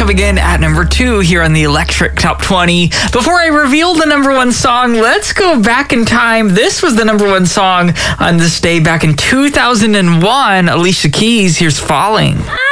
coming in at number 2 here on the Electric Top 20. Before I reveal the number 1 song, let's go back in time. This was the number 1 song on this day back in 2001. Alicia Keys, here's Falling.